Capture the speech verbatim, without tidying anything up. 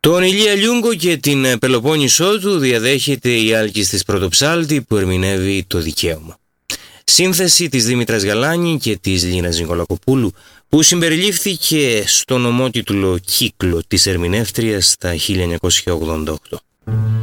Τον Ηλία Λιούγκο και την Πελοπόννησό του διαδέχεται η Άλκης της Πρωτοψάλτη που ερμηνεύει το δικαίωμα. Σύνθεση της Δήμητρας Γαλάνη και της Λίνας Νικολακοπούλου που συμπεριλήφθηκε στον ομότιτλο κύκλο της ερμηνεύτριας στα χίλια εννιακόσια ογδόντα οκτώ.